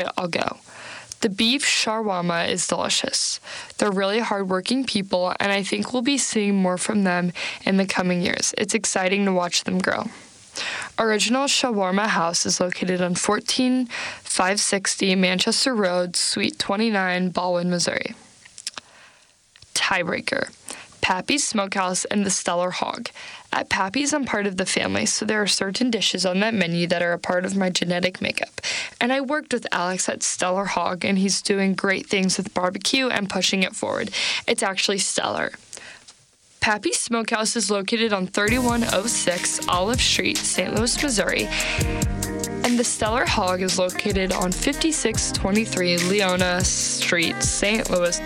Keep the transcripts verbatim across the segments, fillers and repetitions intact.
I'll go. The beef shawarma is delicious. They're really hardworking people, and I think we'll be seeing more from them in the coming years. It's exciting to watch them grow. Original Shawarma House is located on fourteen five sixty Manchester Road, Suite twenty-nine, Baldwin, Missouri. Tiebreaker. Pappy's Smokehouse and the Stellar Hog. At Pappy's, I'm part of the family, so there are certain dishes on that menu that are a part of my genetic makeup. And I worked with Alex at Stellar Hog, and he's doing great things with barbecue and pushing it forward. It's actually stellar. Pappy's Smokehouse is located on thirty-one oh six Olive Street, Saint Louis, Missouri. And the Stellar Hog is located on fifty-six twenty-three Leona Street, Saint Louis.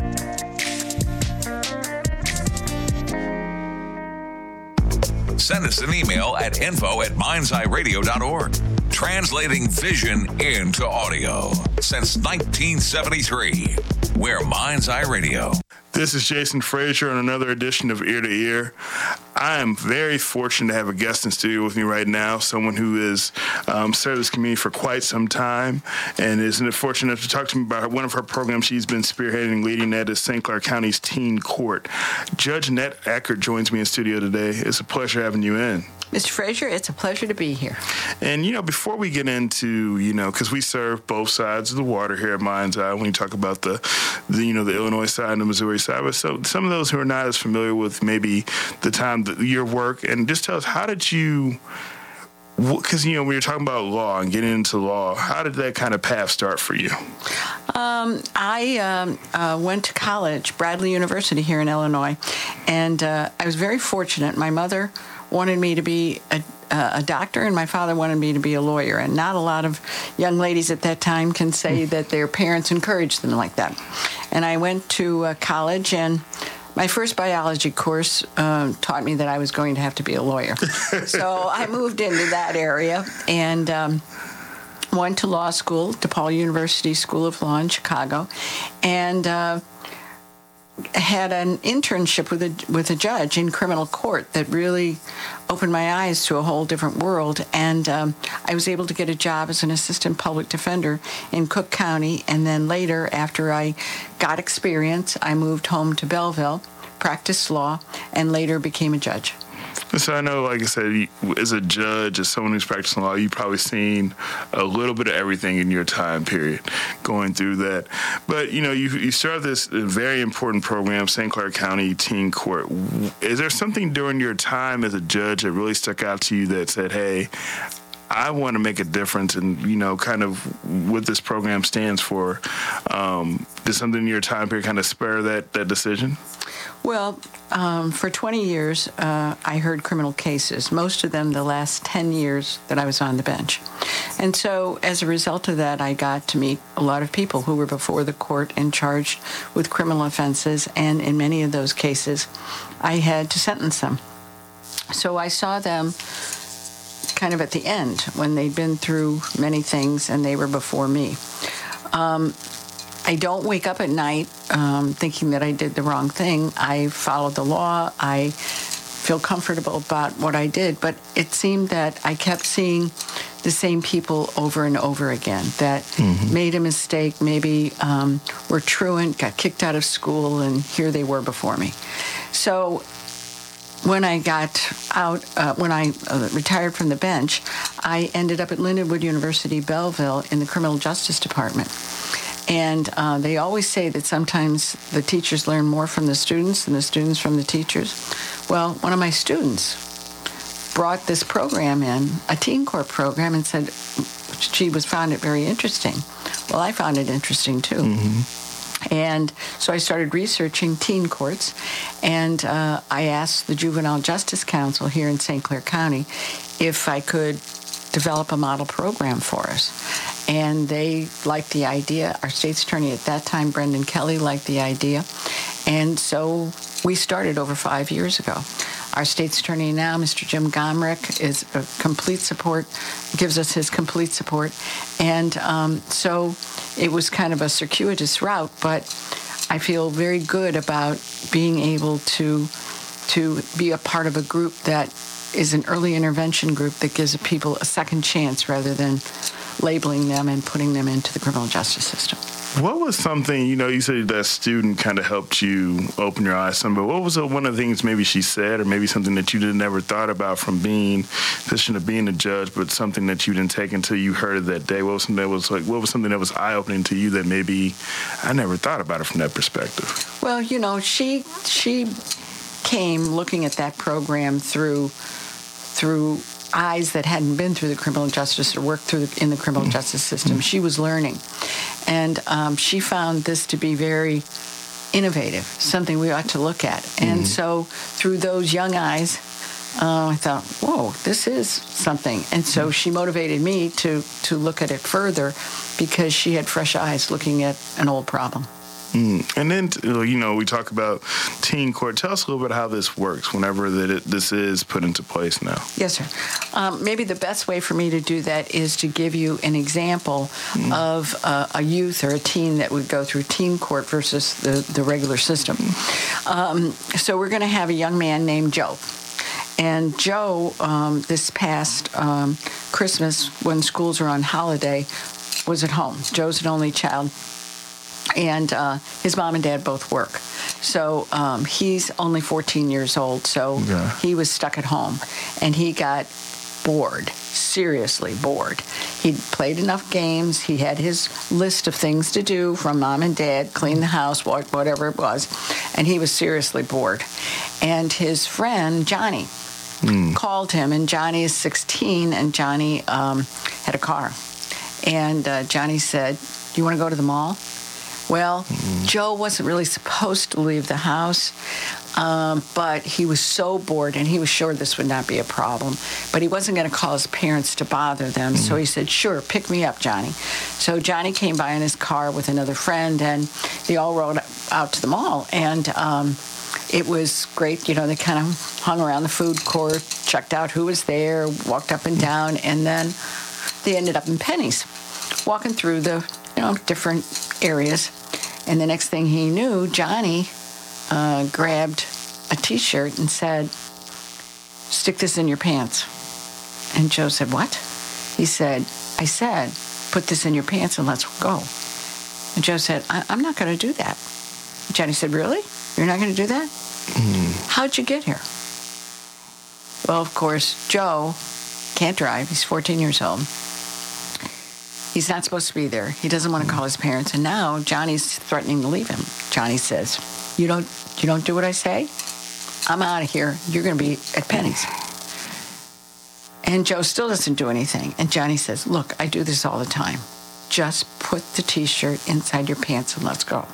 Send us an email at info at minds eye radio dot org. Translating vision into audio since nineteen seventy-three. We're Mind's Eye Radio. This is Jason Frazier on another edition of Ear to Ear. I am very fortunate to have a guest in studio with me right now, someone who has um, served this community for quite some time and is fortunate enough to talk to me about one of her programs she's been spearheading and leading. That is Saint Clair County's Teen Court. Judge Annette Eckert joins me in studio today. It's a pleasure having you in. Mister Frazier, it's a pleasure to be here. And, you know, before we get into, you know, because we serve both sides of the water here at Mind's Eye when you talk about the, the, you know, the Illinois side and the Missouri side. But so some of those who are not as familiar with maybe the time, that your work, and just tell us, how did you, because, you know, when you're talking about law and getting into law, how did that kind of path start for you? Um, I um, uh, went to college, Bradley University here in Illinois, and uh, I was very fortunate. My mother wanted me to be a, a doctor, and my father wanted me to be a lawyer. And not a lot of young ladies at that time can say that their parents encouraged them like that. And I went to uh, college, and my first biology course uh, taught me that I was going to have to be a lawyer. So I moved into that area and um, went to law school, DePaul University School of Law in Chicago, and uh, had an internship with a with a judge in criminal court that really opened my eyes to a whole different world. And um, I was able to get a job as an assistant public defender in Cook County. And then later, after I got experience, I moved home to Belleville, practiced law, and later became a judge. So I know, like I said, as a judge, as someone who's practicing law, you've probably seen a little bit of everything in your time period going through that. But, you know, you, you started this very important program, Saint Clair County Teen Court. Is there something during your time as a judge that really stuck out to you that said, hey, I want to make a difference and, you know, kind of what this program stands for? Um, did something in your time period kind of spur that, that decision? Well, um, for twenty years, uh, I heard criminal cases, most of them the last ten years that I was on the bench. And so as a result of that, I got to meet a lot of people who were before the court and charged with criminal offenses. And in many of those cases, I had to sentence them. So I saw them kind of at the end when they'd been through many things and they were before me. Um, I don't wake up at night um, thinking that I did the wrong thing. I followed the law. I feel comfortable about what I did. But it seemed that I kept seeing the same people over and over again that mm-hmm. made a mistake, maybe um, were truant, got kicked out of school, and here they were before me. So when I got out, uh, when I uh, retired from the bench, I ended up at Lindenwood University, Belleville, in the Criminal Justice Department. And uh, they always say that sometimes the teachers learn more from the students than the students from the teachers. Well, one of my students brought this program in, a teen court program, and said she was found it very interesting. Well, I found it interesting, too. Mm-hmm. And so I started researching teen courts, and uh, I asked the Juvenile Justice Council here in Saint Clair County if I could develop a model program for us. And they liked the idea. Our state's attorney at that time, Brendan Kelly, liked the idea. And so we started over five years ago. Our state's attorney now, Mister Jim Gomrick, is a complete support, gives us his complete support. And um, so it was kind of a circuitous route, but I feel very good about being able to to be a part of a group that is an early intervention group that gives people a second chance rather than labeling them and putting them into the criminal justice system. What was something, you know, you said that student kind of helped you open your eyes some, but what was one of the things maybe she said, or maybe something that you didn't ever thought about from being, position of being a judge, but something that you didn't take until you heard it that day? What was something that was like, what was something that was eye-opening to you that maybe I never thought about it from that perspective? Well, you know, she she came looking at that program through through eyes that hadn't been through the criminal justice or worked through the, in the criminal justice system. She was learning. And um, she found this to be very innovative, something we ought to look at. And mm-hmm. so through those young eyes, uh, I thought, whoa, this is something. And so she motivated me to, to look at it further because she had fresh eyes looking at an old problem. Mm. And then, you know, we talk about teen court. Tell us a little bit how this works whenever that it, this is put into place now. Yes, sir. Um, maybe the best way for me to do that is to give you an example mm. of uh, a youth or a teen that would go through teen court versus the, the regular system. Um, so we're going to have a young man named Joe. And Joe, um, this past um, Christmas, when schools are on holiday, was at home. Joe's an only child. And uh, his mom and dad both work. So um, he's only fourteen years old, so yeah. he was stuck at home. And he got bored, seriously bored. He'd played enough games. He had his list of things to do from mom and dad, clean the house, whatever it was. And he was seriously bored. And his friend, Johnny, mm. called him. And Johnny is sixteen, and Johnny um, had a car. And uh, Johnny said, "Do you want to go to the mall?" Well, mm-hmm. Joe wasn't really supposed to leave the house, um, but he was so bored, and he was sure this would not be a problem. But he wasn't going to call his parents to bother them, mm-hmm. so he said, "Sure, pick me up, Johnny." So Johnny came by in his car with another friend, and they all rode out to the mall. And um, it was great. You know, they kind of hung around the food court, checked out who was there, walked up and down, and then they ended up in Penny's, walking through the, you know, different areas. And the next thing he knew, Johnny uh, grabbed a T-shirt and said, "Stick this in your pants." And Joe said, "What?" He said, "I said, put this in your pants and let's go." And Joe said, I- I'm not going to do that. And Johnny said, "Really? You're not going to do that? Mm. How'd you get here?" Well, of course, Joe can't drive. He's fourteen years old. He's not supposed to be there. He doesn't want to call his parents. And now Johnny's threatening to leave him. Johnny says, you don't you don't do what I say? I'm out of here. You're going to be at Penny's. And Joe still doesn't do anything. And Johnny says, "Look, I do this all the time. Just put the T-shirt inside your pants and let's go."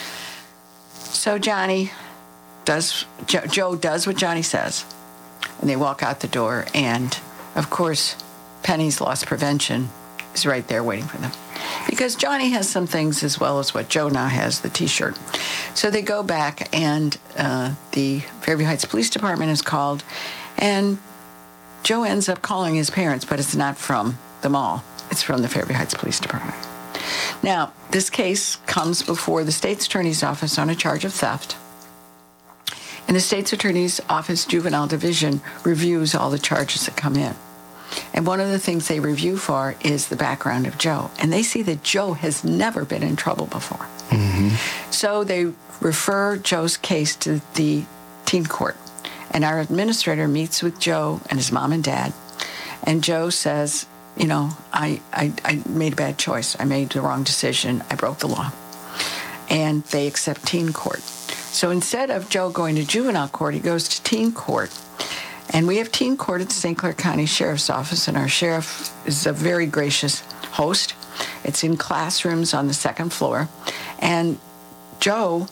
So Johnny does, jo- Joe does what Johnny says. And they walk out the door. And, of course, Penny's Loss Prevention is right there waiting for them. Because Johnny has some things as well as what Joe now has, the T-shirt. So they go back, and uh, the Fairview Heights Police Department is called, and Joe ends up calling his parents, but it's not from the mall. It's from the Fairview Heights Police Department. Now, this case comes before the State's Attorney's Office on a charge of theft. And the State's Attorney's Office Juvenile Division reviews all the charges that come in. And one of the things they review for is the background of Joe. And they see that Joe has never been in trouble before. Mm-hmm. So they refer Joe's case to the teen court. And our administrator meets with Joe and his mom and dad. And Joe says, you know, I, I, I made a bad choice. I made the wrong decision. I broke the law. And they accept teen court. So instead of Joe going to juvenile court, he goes to teen court. And we have teen court at the Saint Clair County Sheriff's Office, and our sheriff is a very gracious host. It's in classrooms on the second floor. And Joe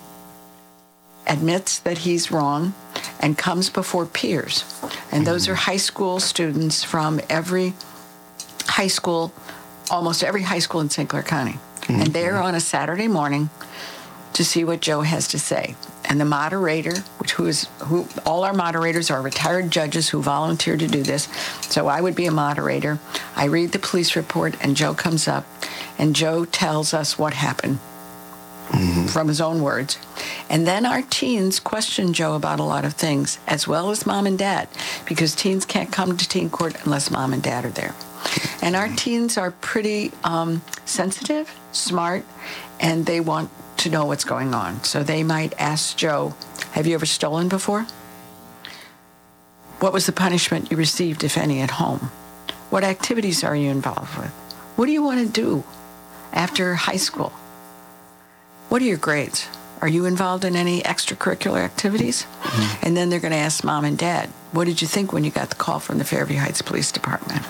admits that he's wrong and comes before peers. And those are high school students from every high school, almost every high school in Saint Clair County. Mm-hmm. And they're on a Saturday morning to see what Joe has to say. And the moderator, which who is who all our moderators are retired judges who volunteer to do this. So I would be a moderator. I read the police report, and Joe comes up, and Joe tells us what happened mm-hmm. from his own words. And then our teens question Joe about a lot of things, as well as mom and dad, because teens can't come to teen court unless mom and dad are there. And our teens are pretty um, sensitive, smart, and they want to know what's going on. So they might ask Joe, have you ever stolen before? What was the punishment you received, if any, at home? What activities are you involved with? What do you want to do after high school? What are your grades? Are you involved in any extracurricular activities? Mm-hmm. And then they're going to ask mom and dad, what did you think when you got the call from the Fairview Heights Police Department?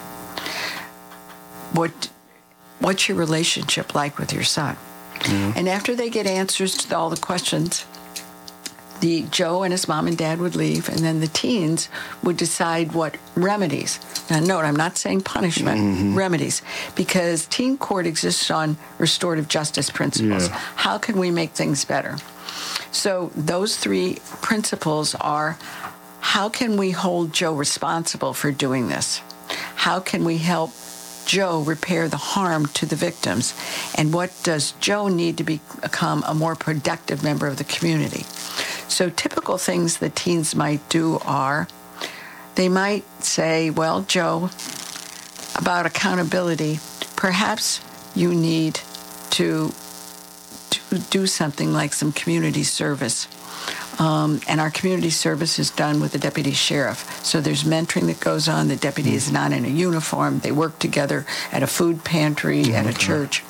What, what's your relationship like with your son? Mm-hmm. And after they get answers to all the questions, the Joe and his mom and dad would leave, and then the teens would decide what remedies. Now, note, I'm not saying punishment, mm-hmm. remedies, because teen court exists on restorative justice principles. Yeah. How can we make things better? So those three principles are, how can we hold Joe responsible for doing this? How can we help Joe repair the harm to the victims? And what does Joe need to be, become a more productive member of the community? So typical things that teens might do are, they might say, well, Joe, about accountability, perhaps you need to, to do something like some community service. Um, and our community service is done with the deputy sheriff. So there's mentoring that goes on. The deputy mm-hmm. is not in a uniform. They work together at a food pantry, mm-hmm. at a church.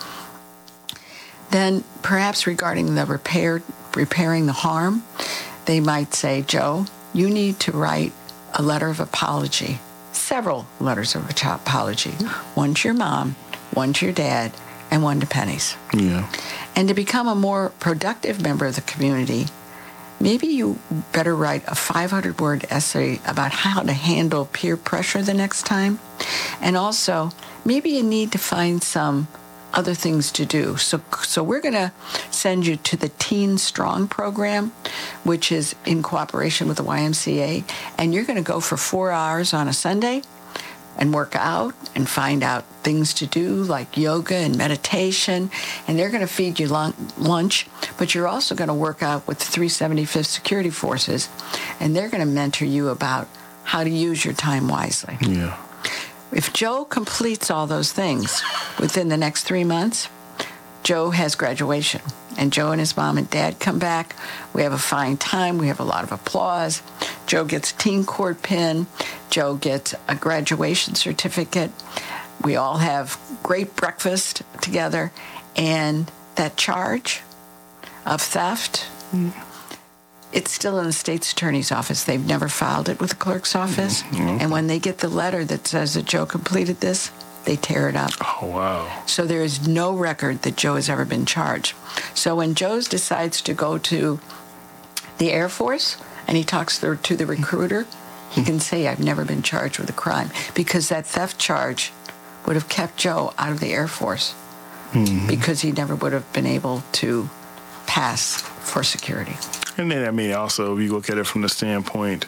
Then perhaps regarding the repair, repairing the harm, they might say, Joe, you need to write a letter of apology, several letters of apology, one to your mom, one to your dad, and one to Penny's. Yeah. And to become a more productive member of the community, maybe you better write a five hundred word essay about how to handle peer pressure the next time. And also, maybe you need to find some other things to do. So so we're going to send you to the Teen Strong program, which is in cooperation with the Y M C A, and you're going to go for four hours on a Sunday and work out and find out things to do like yoga and meditation, and they're going to feed you lunch, but you're also going to work out with the three seventy-fifth Security Forces, and they're going to mentor you about how to use your time wisely. Yeah. If Joe completes all those things within the next three months, Joe has graduation. And Joe and his mom and dad come back. We have a fine time. We have a lot of applause. Joe gets a teen court pin. Joe gets a graduation certificate. We all have great breakfast together. And that charge of theft, mm. it's still in the state's attorney's office. They've never filed it with the clerk's office. Mm-hmm. And when they get the letter that says that Joe completed this, they tear it up. Oh, wow. So there is no record that Joe has ever been charged. So when Joe decides to go to the Air Force and he talks to the, to the recruiter, he can say, I've never been charged with a crime, because that theft charge would have kept Joe out of the Air Force mm-hmm. because he never would have been able to pass for security. And then, I mean, also, if you look at it from the standpoint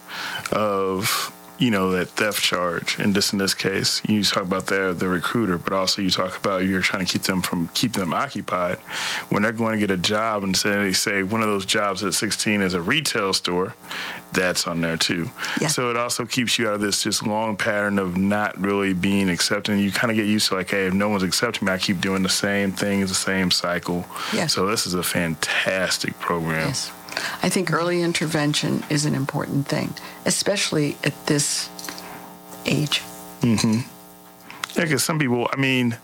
of, you know, that theft charge, and just in this case, you talk about the, the recruiter, but also you talk about you're trying to keep them from keep them occupied. When they're going to get a job, and say they say one of those jobs at sixteen is a retail store, that's on there too. Yeah. So it also keeps you out of this just long pattern of not really being accepted. And you kind of get used to, like, hey, if no one's accepting me, I keep doing the same thing, the same cycle. Yes. So this is a fantastic program. Yes. I think early intervention is an important thing, especially at this age. Mm-hmm. Yeah, because some people, I mean,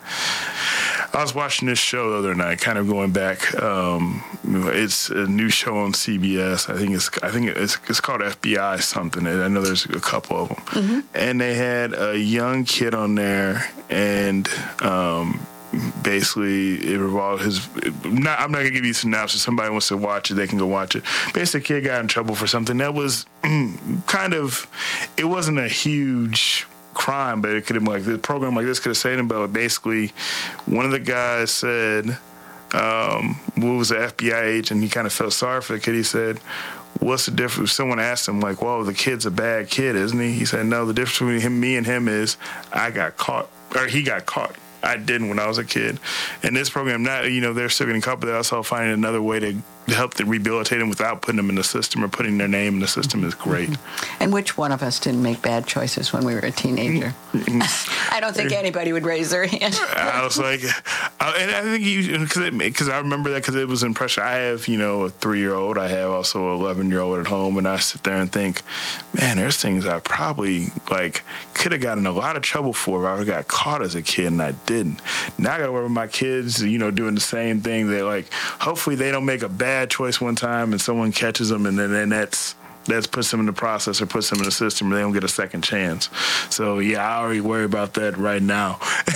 I was watching this show the other night, kind of going back. Um, it's a new show on C B S. I think it's I think it's it's called F B I something. I know there's a couple of them, mm-hmm. and they had a young kid on there, and um, basically it revolved his. Not, I'm not gonna give you a synopsis. Somebody wants to watch it, they can go watch it. Basically, the kid got in trouble for something that was kind of. It wasn't a huge crime, but it could have been like the program like this could have saved him. But basically, one of the guys said, um, "What was the F B I agent?" He kind of felt sorry for the kid. He said, "What's the difference?" Someone asked him, like, "Well, the kid's a bad kid, isn't he?" He said, "No, the difference between him, me, and him is I got caught, or he got caught. I didn't when I was a kid." And this program, not you know, they're still getting caught, but they're also finding another way to help to rehabilitate them without putting them in the system or putting their name in the system is great. And which one of us didn't make bad choices when we were a teenager? I don't think anybody would raise their hand. I was like, uh, and I think you, because I remember that because it was impressive. I have, you know, a three-year-old. I have also an eleven-year-old at home, and I sit there and think, man, there's things I probably, like, could have gotten a lot of trouble for if I got caught as a kid, and I didn't. Now I got to worry with my kids, you know, doing the same thing. They're like, hopefully they don't make a bad choice one time and someone catches them, and then, then that's that puts them in the process or puts them in the system, and they don't get a second chance. So, yeah, I already worry about that right now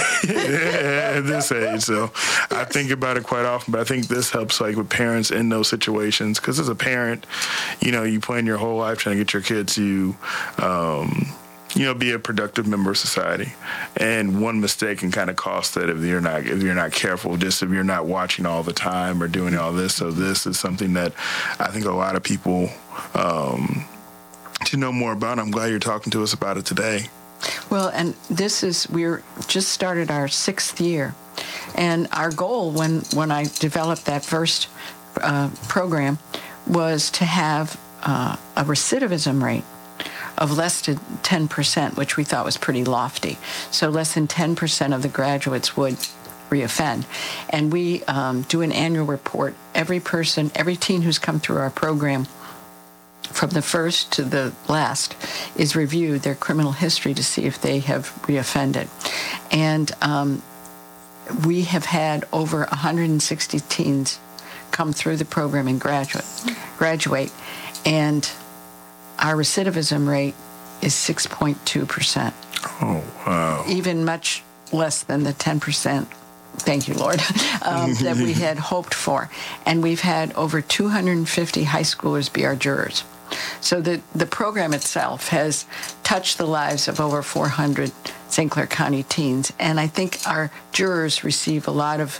at this age. So I think about it quite often, but I think this helps, like, with parents in those situations. Because as a parent, you know, you plan your whole life trying to get your kid to, um, you know, be a productive member of society. And one mistake can kind of cost that if you're not if you're not careful, just if you're not watching all the time or doing all this. So this is something that I think a lot of people um, to know more about. I'm glad you're talking to us about it today. Well, and this is, we're just started our sixth year. And our goal when, when I developed that first uh, program was to have uh, a recidivism rate of less than ten percent, which we thought was pretty lofty. So less than ten percent of the graduates would reoffend. And we um, do an annual report. Every person, every teen who's come through our program, from the first to the last, is reviewed, their criminal history, to see if they have reoffended. And um, we have had over one hundred sixty teens come through the program and graduate. graduate. And our recidivism rate is six point two percent. Oh, wow. Even much less than the ten percent, thank you, Lord, um, that we had hoped for. And we've had over two hundred fifty high schoolers be our jurors. So the, the program itself has touched the lives of over four hundred Saint Clair County teens. And I think our jurors receive a lot of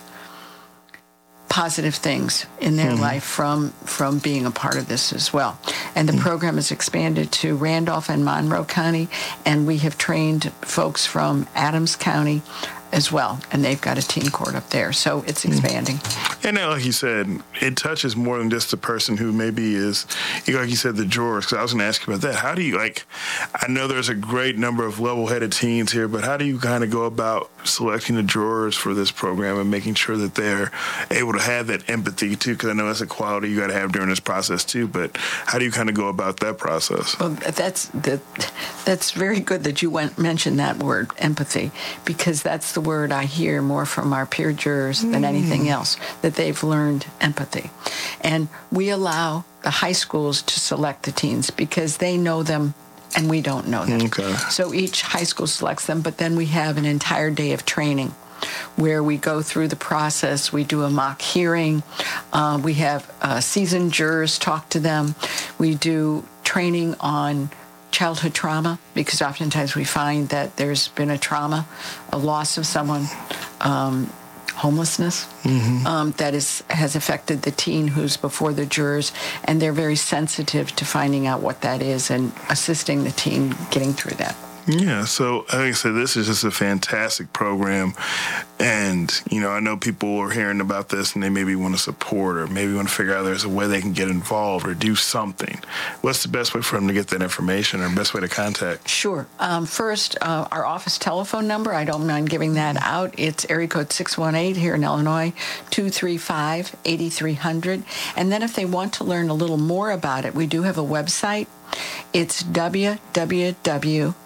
positive things in their mm-hmm. life from from being a part of this as well. And the mm-hmm. program has expanded to Randolph and Monroe County, and we have trained folks from Adams County as well, and they've got a teen court up there, so it's expanding. And then, like you said, it touches more than just the person who maybe is, like you said, the jurors, because I was going to ask you about that. How do you, like, I know there's a great number of level-headed teens here, but how do you kind of go about selecting the jurors for this program and making sure that they're able to have that empathy, too? Because I know that's a quality you got to have during this process, too, but how do you kind of go about that process? Well, that's, the, that's very good that you went, mentioned that word, empathy, because that's the word I hear more from our peer jurors than mm. anything else, that they've learned empathy. And we allow the high schools to select the teens because they know them and we don't know them. Okay. So each high school selects them, but then we have an entire day of training where we go through the process. We do a mock hearing. Uh, we have uh, seasoned jurors talk to them. We do training on childhood trauma, because oftentimes we find that there's been a trauma, a loss of someone, um, homelessness, mm-hmm. um, that is has affected the teen who's before the jurors, and they're very sensitive to finding out what that is and assisting the teen getting through that. Yeah, so like I said, this is just a fantastic program. And, you know, I know people are hearing about this and they maybe want to support or maybe want to figure out there's a way they can get involved or do something. What's the best way for them to get that information or best way to contact? Sure. Um, first, uh, our office telephone number, I don't mind giving that out. It's area code six one eight here in Illinois, two three five, eight three zero zero. And then if they want to learn a little more about it, we do have a website. It's w w w dot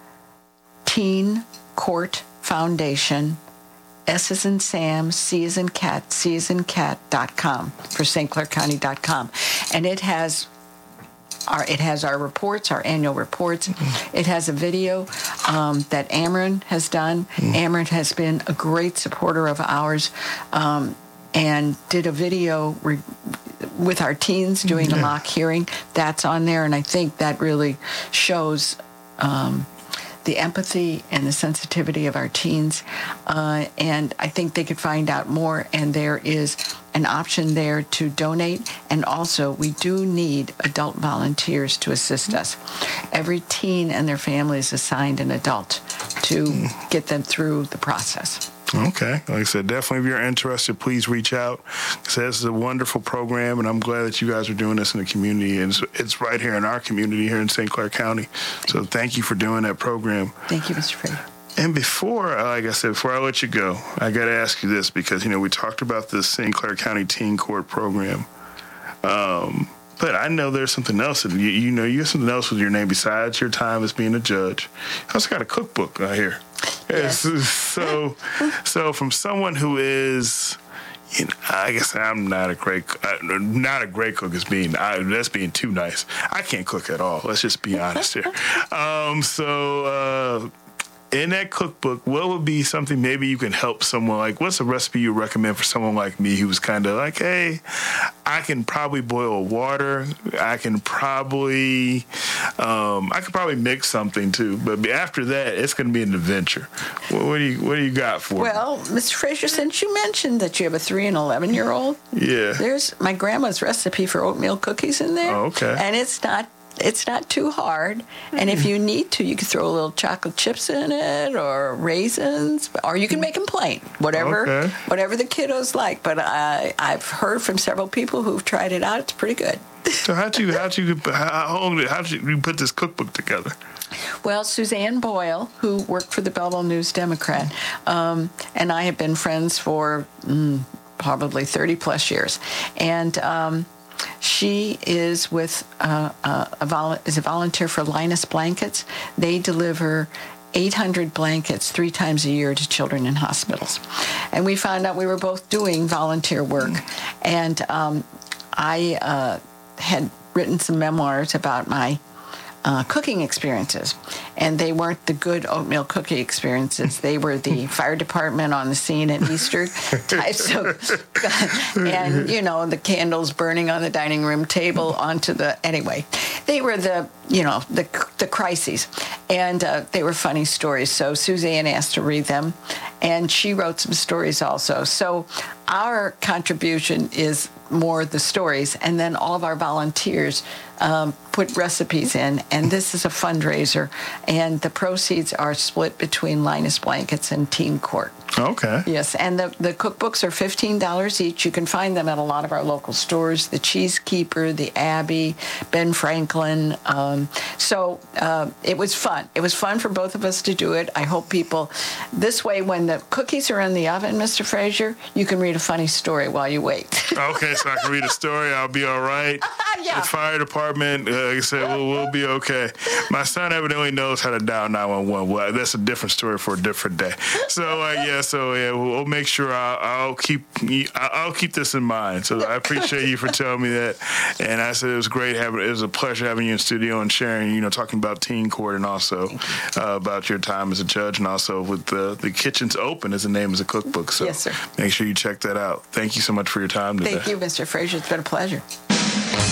Teen Court Foundation, S as in Sam, C as in cat, C as in cat dot com for Saint Clair County dot com. And it has our it has our reports, our annual reports. Mm-hmm. It has a video um, that Ameren has done. Mm-hmm. Ameren has been a great supporter of ours um, and did a video re- with our teens doing yeah. a mock hearing. That's on there, and I think that really shows Um, the empathy and the sensitivity of our teens. Uh, and I think they could find out more, and there is an option there to donate. And also, we do need adult volunteers to assist us. Every teen and their family is assigned an adult to get them through the process. Okay. Like I said, definitely if you're interested, please reach out. Like I said, this is a wonderful program, and I'm glad that you guys are doing this in the community. And it's, it's right here in our community here in Saint Clair County. So thank you for doing that program. Thank you, Mister Frazier. And before, like I said, before I let you go, I got to ask you this because, you know, we talked about the Saint Clair County Teen Court program. Um, but I know there's something else. That you, you know, you have something else with your name besides your time as being a judge. You also got a cookbook out here. Yes. So, so from someone who is, you know, I guess I'm not a great, uh, not a great cook. As being, I, that's being too nice. I can't cook at all. Let's just be honest here. Um, so, uh, in that cookbook, what would be something maybe you can help someone? Like, what's a recipe you recommend for someone like me who's kind of like, hey, I can probably boil water. I can probably, um, I could probably mix something too. But after that, it's going to be an adventure. What, what do you, what do you got for well, me? Well, Mister Frazier, since you mentioned that you have a three and eleven year old, yeah, there's my grandma's recipe for oatmeal cookies in there. Oh, okay, and it's not. It's not too hard, and if you need to, you can throw a little chocolate chips in it, or raisins, or you can make them plain, whatever, okay. whatever the kiddos like. But I, I've heard from several people who've tried it out; it's pretty good. So how'd you, how'd you, how how'd you put this cookbook together? Well, Suzanne Boyle, who worked for the Belleville News Democrat, um, and I have been friends for mm, probably thirty plus years, and. Um, She is with uh, uh, a vol- is a volunteer for Linus Blankets. They deliver eight hundred blankets three times a year to children in hospitals. And we found out we were both doing volunteer work. And um, I uh, had written some memoirs about my uh, cooking experiences. And they weren't the good oatmeal cookie experiences. They were the fire department on the scene at Easter types of, and, you know, the candles burning on the dining room table onto the, anyway. They were the, you know, the the crises. And uh, they were funny stories. So Suzanne asked to read them. And she wrote some stories also. So our contribution is more the stories. And then all of our volunteers um, put recipes in. And this is a fundraiser. And the proceeds are split between Linus Blankets and Teen Court. Okay. Yes, and the, the cookbooks are fifteen dollars each. You can find them at a lot of our local stores, the Cheese Keeper, the Abbey, Ben Franklin. Um, so uh, it was fun. It was fun for both of us to do it. I hope people, this way, when the cookies are in the oven, Mister Frazier, you can read a funny story while you wait. Okay, so I can read a story. I'll be all right. Yeah. The fire department, uh, like I said, we'll, we'll be okay. My son evidently knows how to dial nine one one. Well, that's a different story for a different day. So, uh, yeah, so yeah, we'll, we'll make sure I'll, I'll keep I'll keep this in mind. So I appreciate you for telling me that. And I said it was great having. It was a pleasure having you in studio and sharing. You know, talking about Teen Court and also uh, about your time as a judge, and also with the the Kitchen's Open as the name of the cookbook. So yes, sir. Make sure you check that out. Thank you so much for your time today. Thank you, Mister Frazier. It's been a pleasure.